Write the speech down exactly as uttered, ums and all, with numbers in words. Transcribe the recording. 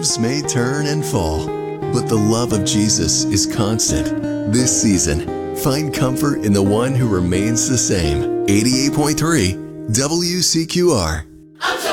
Leaves may turn and fall, but the love of Jesus is constant. This season, find comfort in the one who remains the same. eighty-eight point three W C Q R.